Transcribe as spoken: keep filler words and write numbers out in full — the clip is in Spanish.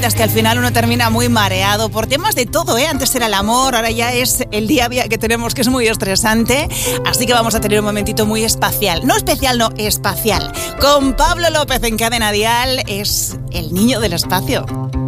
Es que al final uno termina muy mareado por temas de todo, ¿eh? Antes era el amor, ahora ya es el día a día que tenemos, que es muy estresante. Así que vamos a tener un momentito muy espacial. No especial, no, espacial. Con Pablo López en Cadena Dial, es el niño del espacio.